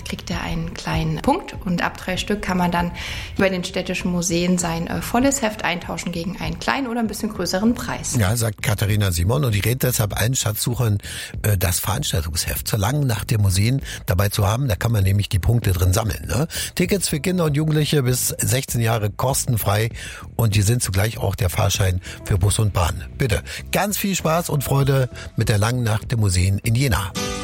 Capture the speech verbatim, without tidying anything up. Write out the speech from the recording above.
kriegt er einen kleinen Punkt und ab drei Stück kann man dann bei den städtischen Museen sein äh, volles Heft eintauschen gegen einen kleinen oder ein bisschen größeren Preis. Ja, sagt Katharina Simon, und die rät deshalb allen Schatzsuchern, äh, das Veranstaltungsheft zur langen Nacht der Museen dabei zu haben. Da kann man nämlich die Punkte drin sammeln. Ne? Tickets für Kinder und Jugendliche bis sechzehn Jahre kostenfrei, und die sind zugleich auch der Fahrschein für Bus und Bahn. Bitte, ganz viel Spaß und Freude mit der langen Nacht der Museen in Jena.